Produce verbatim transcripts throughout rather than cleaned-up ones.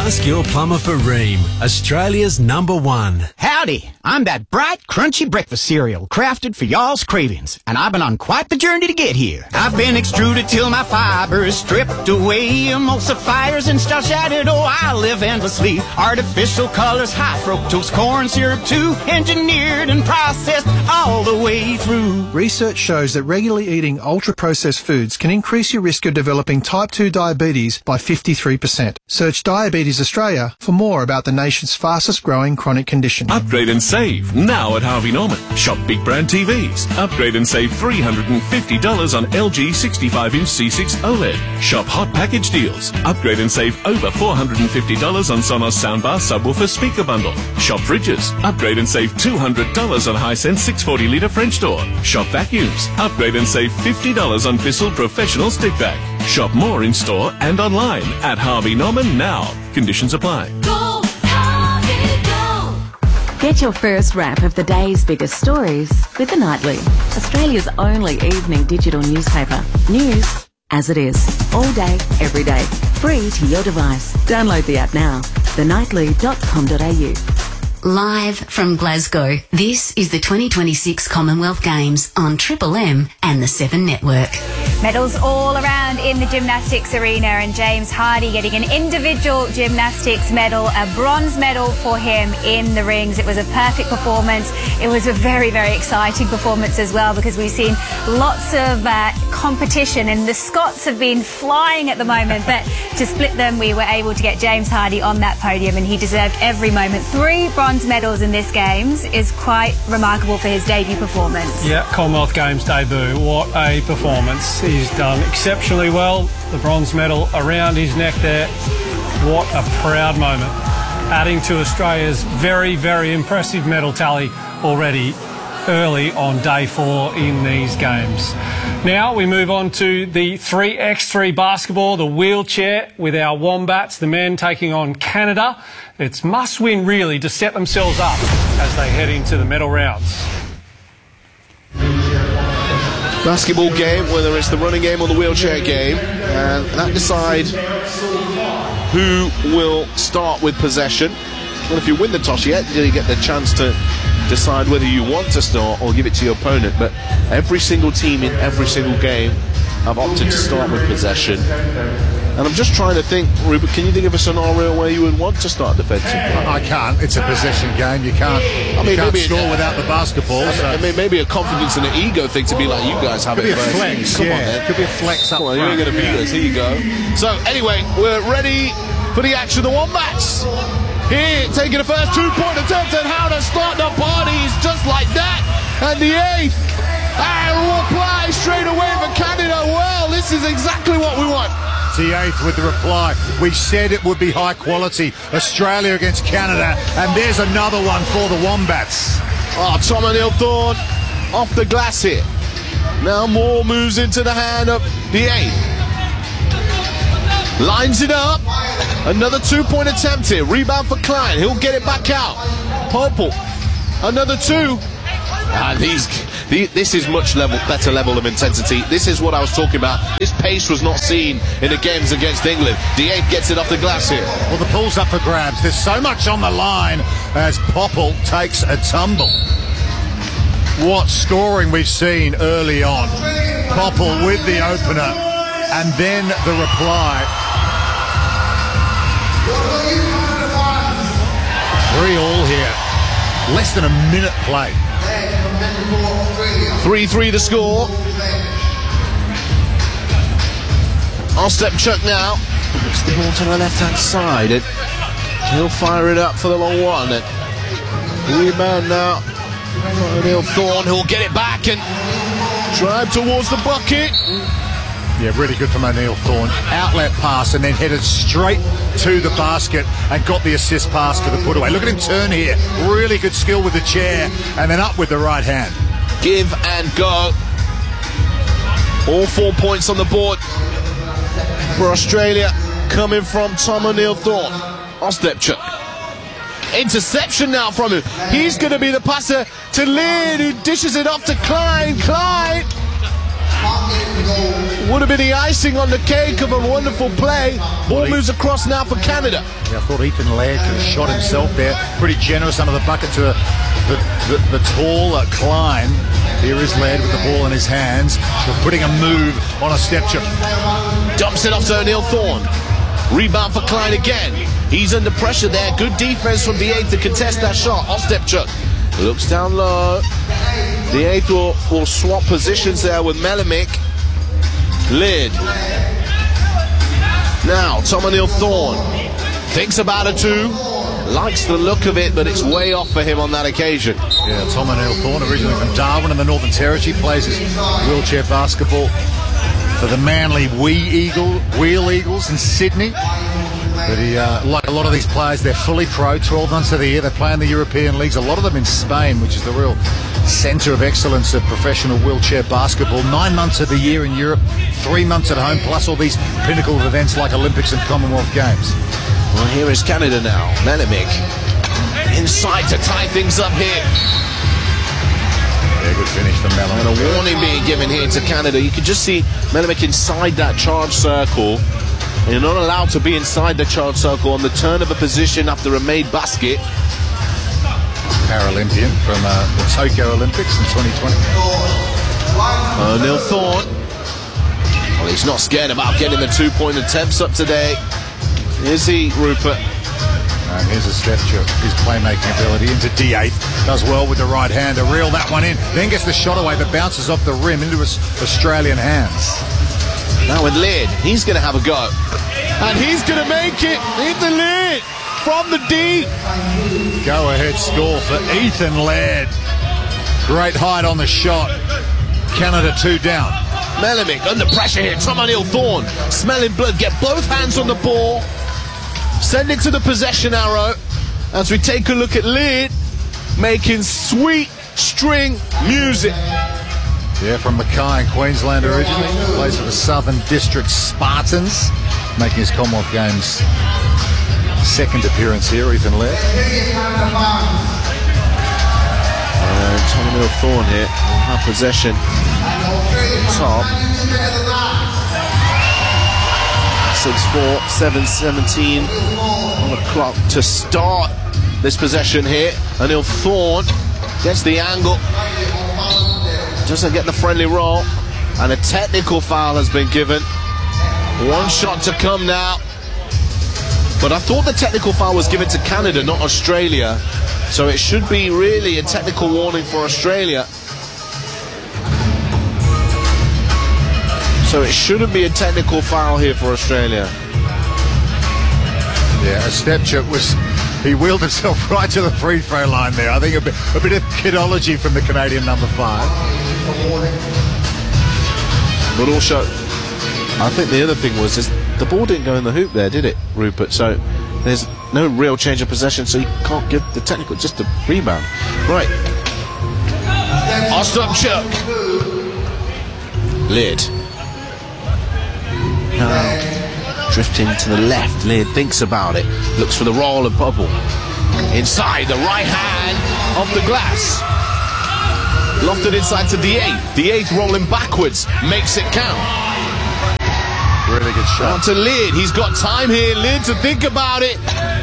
Ask your plumber for Ream, Australia's number one. Howdy, I'm that bright, crunchy breakfast cereal crafted for y'all's cravings, and I've been on quite the journey to get here. I've been extruded till my fibers stripped away, emulsifiers and starch added. Oh, I live endlessly. Artificial colors, high fructose corn syrup too, engineered and processed all the way through. Research shows that regularly eating ultra-processed foods can increase your risk of developing type two diabetes by fifty-three percent. Search Diabetes Australia for more about the nation's fastest growing chronic condition. Upgrade and save now at Harvey Norman. Shop big brand T Vs. Upgrade and save three hundred fifty dollars on L G sixty-five inch C six OLED. Shop hot package deals. Upgrade and save over four hundred fifty dollars on Sonos soundbar subwoofer speaker bundle. Shop fridges. Upgrade and save two hundred dollars on Hisense six hundred forty litre French door. Shop vacuums. Upgrade and save fifty dollars on Bissell Professional Stick Vac. Shop more in store and online at Harvey Norman now. Conditions apply. Go, Harvey, go. Get your first wrap of the day's biggest stories with The Nightly, Australia's only evening digital newspaper. News as it is, all day, every day, free to your device. Download the app now, the nightly dot com dot a u. Live from Glasgow, this is the twenty twenty-six Commonwealth Games on Triple M and the Seven Network. Medals all around in the gymnastics arena, and James Hardie getting an individual gymnastics medal, a bronze medal for him in the rings. It was a perfect performance. It was a very, very exciting performance as well, because we've seen lots of uh, competition, and the Scots have been flying at the moment, but to split them, we were able to get James Hardie on that podium, and he deserved every moment. Three bronze medals in this Games is quite remarkable for his debut performance. Yeah, Commonwealth Games debut. What a performance. He's done exceptionally well. The bronze medal around his neck there. What a proud moment. Adding to Australia's very, very impressive medal tally already early on day four in these Games. Now we move on to the three by three basketball, the wheelchair with our Wombats, the men taking on Canada. It's must win really to set themselves up as they head into the medal rounds. Basketball game, whether it's the running game or the wheelchair game, and that decides who will start with possession. Well, if you win the toss, yet you get the chance to decide whether you want to start or give it to your opponent. But every single team in every single game have opted to start with possession. And I'm just trying to think, Rupert, can you think of a scenario where you would want to start defensively? I can't. It's a possession game. You can't, I mean, you can't score a, without the basketball. I mean, so. I mean, maybe a confidence and an ego thing to be like, you guys have Could it. Could be a flex, Come yeah. on, then. Could be a flex up Come on, front. you ain't going to beat us. Here you go. So, anyway, we're ready for the action. The Wombats here, taking the first two-point attempt, and how to start the parties just like that. And the eighth, and reply straight away for Canada. Well, this is exactly what we want. The eighth with the reply. We said it would be high quality. Australia against Canada, and there's another one for the Wombats. Oh, Tom O'Neill-Thorne off the glass here. Now Moore moves into the hand of the eighth. Lines it up. Another two-point attempt here. Rebound for Klein. He'll get it back out. Popple. Another two. Ah, these, the, this is much level, better level of intensity. This is what I was talking about. This pace was not seen in the games against England. The eighth gets it off the glass here. Well, the pool's up for grabs. There's so much on the line as Popple takes a tumble. What scoring we've seen early on. Popple with the opener, and then the reply. Three all here. Less than a minute played. three three to score. Ostapchuk now. Puts the ball to the left-hand side. And he'll fire it up for the long one. And rebound now. O'Neill-Thorne, who'll get it back and drive towards the bucket. Yeah, really good from O'Neill-Thorne. Outlet pass and then headed straight to the basket and got the assist pass to the put-away. Look at him turn here. Really good skill with the chair and then up with the right hand. Give and go. All four points on the board for Australia coming from Tom O'Neill-Thorne. Ostapchuk. Interception now from him. He's going to be the passer to Lynn, who dishes it off to Klein. Klein. would have been the icing on the cake of a wonderful play. Ball moves across now for Canada. Yeah, I thought Ethan Laird could have shot himself there. Pretty generous under the bucket to the, the, the tall uh, Klein. Here is Laird with the ball in his hands, putting a move on a step chip. Dumps it off to O'Neill Thorne. Rebound for Klein again. He's under pressure there. Good defense from the eighth to contest that shot. Off step chuck. Looks down low. The eighth will, will swap positions there with Melimic. Lid. Now, Tom O'Neill Thorne thinks about a two. Likes the look of it, but it's way off for him on that occasion. Yeah, Tom O'Neill Thorne, originally from Darwin in the Northern Territory, plays his wheelchair basketball for the Manly Wee Eagle, Wheel Eagles in Sydney. But he, uh, like a lot of these players, they're fully pro, twelve months of the year. They play in the European leagues, a lot of them in Spain, which is the real centre of excellence of professional wheelchair basketball. Nine months of the year in Europe, three months at home, plus all these pinnacle events like Olympics and Commonwealth Games. Well, here is Canada now. Melimic inside to tie things up here. Yeah, good finish from Melimic. And a warning being given here to Canada. You can just see Melimic inside that charge circle. And you're not allowed to be inside the charge circle on the turn of a position after a made basket. Paralympian from uh, the Tokyo Olympics in twenty twenty. O'Neill Thorne. Well, he's not scared about getting the two-point attempts up today. Is he, Rupert? And here's a step check. His playmaking ability into D eight. Does well with the right hand to reel that one in. Then gets the shot away, but bounces off the rim into his Australian hands. Now with Laird, he's going to have a go. And he's going to make it. Ethan Laird from the D. Go ahead score for Ethan Laird. Great height on the shot. Canada two down. Melimic under pressure here. Tom O'Neill Thorne smelling blood. Get both hands on the ball. Send it to the possession arrow as we take a look at Laird making sweet string music. Yeah, from Mackay in Queensland originally. Plays for the Southern District Spartans. Making his Commonwealth Games second appearance here, Ethan Laird. Uh, Tom O'Neill Thorne here. Have possession. Top. six four, seven seventeen on the clock to start this possession here. O'Neill Thorne gets the angle. Doesn't get the friendly roll. And a technical foul has been given. One shot to come now. But I thought the technical foul was given to Canada, not Australia. So it should be really a technical warning for Australia. So it shouldn't be a technical foul here for Australia. Yeah, a step check was... He wheeled himself right to the free throw line there. I think a bit, a bit of kidology from the Canadian number five. But also, I think the other thing was is the ball didn't go in the hoop there, did it, Rupert? So there's no real change of possession, so you can't give the technical, just a rebound. Right. Ostap Chuck. Laird. Now drifting to the left. Laird thinks about it. Looks for the roll of Bubble. Inside the right hand of the glass. Lofted inside to the eighth. The eighth rolling backwards. Makes it count. Really good shot. Down to Laird. He's got time here, Laird, to think about it.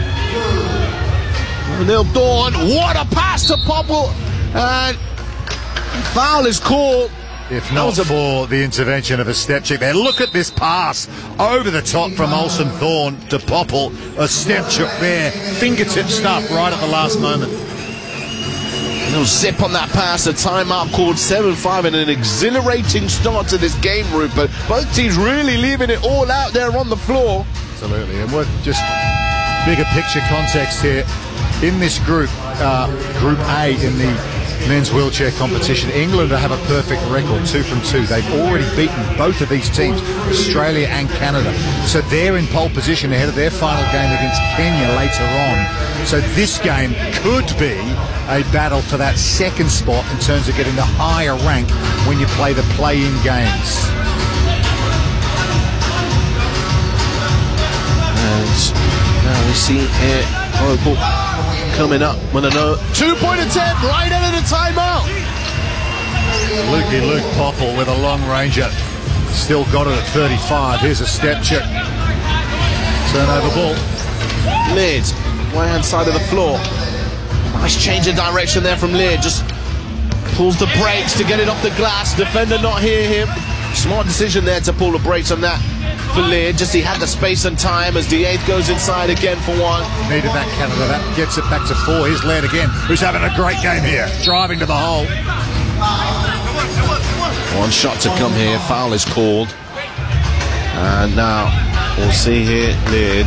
O'Neill Thorne. What a pass to Popple. And foul is called. If not for the intervention of a step check there. Look at this pass over the top from Olsen Thorne to Popple. A step check there. Fingertip stuff right at the last moment. No zip on that pass. A timeout called seven five and an exhilarating start to this game, Rupert. Both teams really leaving it all out there on the floor. Absolutely. And we're just bigger picture context here. In this group, uh, Group A in the men's wheelchair competition, England have a perfect record, two from two. They've already beaten both of these teams, Australia and Canada. So they're in pole position ahead of their final game against Kenya later on. So this game could be a battle for that second spot in terms of getting the higher rank when you play the play-in games. And now we see here Opal coming up with a no two-point attempt right out of the timeout. Lukey Luke Popple with a long ranger Still got it at thirty-five. Here's a step check. Turnover ball. Laird, right hand side of the floor. Nice change of direction there from Laird. Just pulls the brakes to get it off the glass. Defender not hear him. Smart decision there to pull the brakes on that for Laird. Just he had the space and time as the eighth goes inside again for one. Needed that, Canada. That gets it back to four. Here's Laird again, who's having a great game here. Driving to the hole. One shot to come here. Foul is called. And now we'll see here Laird.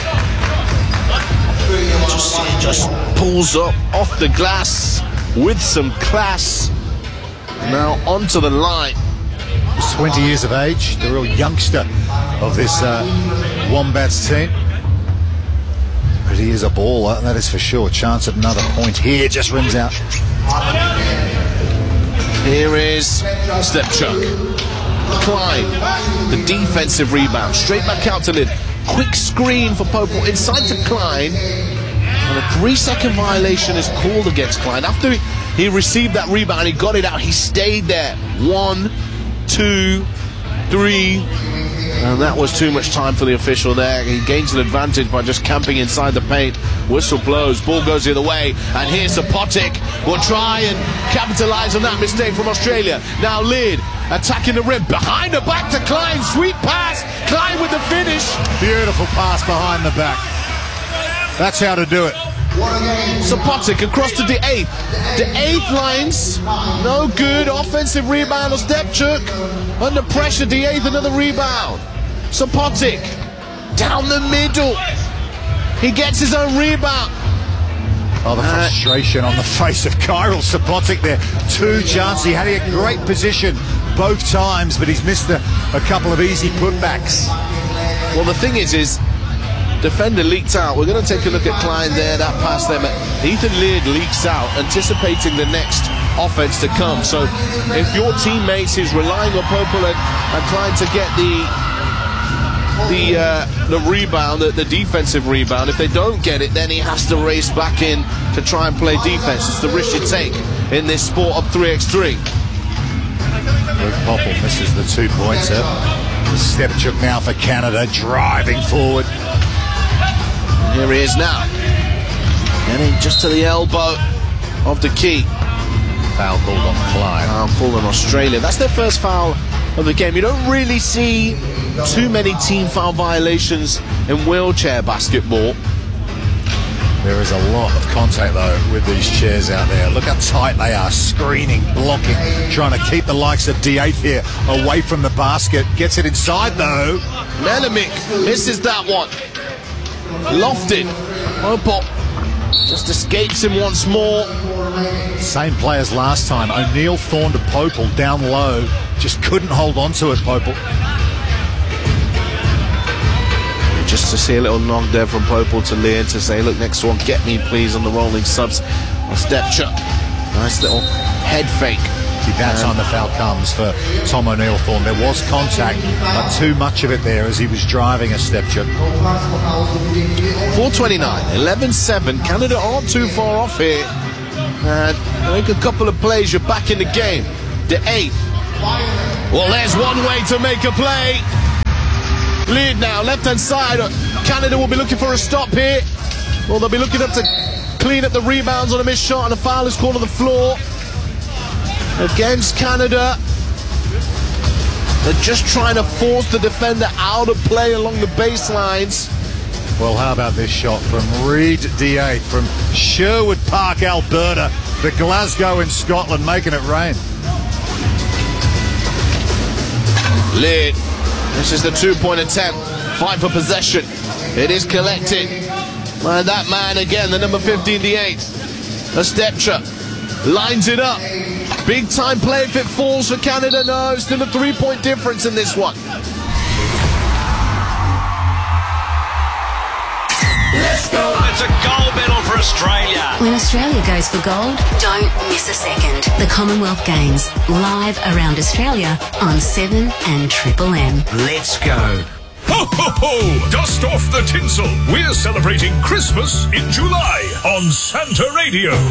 Just, just pulls up off the glass with some class. Now onto the line. He's twenty years of age, the real youngster of this uh, Wombats team. But he is a baller, that is for sure. Chance at another point here, just rims out. Here is Step Chuck. Klein, the defensive rebound. Straight back out to Lid. Quick screen for Popel inside to Klein. And a three-second violation is called against Klein. After he received that rebound, he got it out. He stayed there. One, two, three. And that was too much time for the official there. He gains an advantage by just camping inside the paint. Whistle blows, ball goes the other way. And here's Sapotic. Will try and capitalise on that mistake from Australia. Now Laird attacking the rim. Behind the back to Klein. Sweet pass. Klein with the finish. Beautiful pass behind the back. That's how to do it. Sapotic across to the eighth. The eighth lines. No good. Offensive rebound of Stepchuk. Under pressure, the eighth, another rebound. Sapotic down the middle. He gets his own rebound. Oh, the frustration uh, on the face of Kyril Sapotic there. Two chances. He had a great position both times, but he's missed a, a couple of easy putbacks. Well, the thing is, is defender leaked out. We're going to take a look at Klein there. That pass there. Ethan Laird leaks out, anticipating the next offense to come. So if your teammates is relying on Popel and, and Klein to get the the uh, the rebound, the, the defensive rebound, if they don't get it, then he has to race back in to try and play defense. It's the risk you take in this sport of three by three. Luke Popel misses the two pointer. Stepchuk now for Canada, driving forward. Here he is now, getting just to the elbow of the key. Foul called on Klein. Foul called on Australia. That's their first foul of the game. You don't really see too many team foul violations in wheelchair basketball. There is a lot of contact though with these chairs out there. Look how tight they are, screening, blocking, trying to keep the likes of D eight here away from the basket. Gets it inside though. Melamik misses that one. Lofted. Popel just escapes him once more. Same play as last time. O'Neill, Thorne to Popel down low. Just couldn't hold on to it, Popel. Just to see a little nod there from Popel to Laird to say, look, next one, get me please on the rolling subs. A Stepchuk. Nice little head fake. See, that time the foul comes for Tom O'Neill Thorne. There was contact, but too much of it there as he was driving a Stepchuk. four twenty-nine, eleven seven. Canada aren't too far off here. And I think a couple of plays, you're back in the game. The eighth. Well, there's one way to make a play. Lead now, left-hand side. Canada will be looking for a stop here. Well, they'll be looking up to clean up the rebounds on a missed shot, and a foul is called on the floor against Canada. They're just trying to force the defender out of play along the baselines. Well, how about this shot from Reed D eight from Sherwood Park, Alberta, to Glasgow in Scotland, making it rain. Laird. This is the two-point attempt. Fight for possession. It is collected. And that man again, the number fifteen, the eight. A Stepchuk lines it up. Big time play if it falls for Canada. No, still a three-point difference in this one. Let's go. It's a gold medal for Australia. When Australia goes for gold, don't miss a second. The Commonwealth Games, live around Australia on seven and Triple M. Let's go. Ho, ho, ho! Dust off the tinsel. We're celebrating Christmas in July on Santa Radio.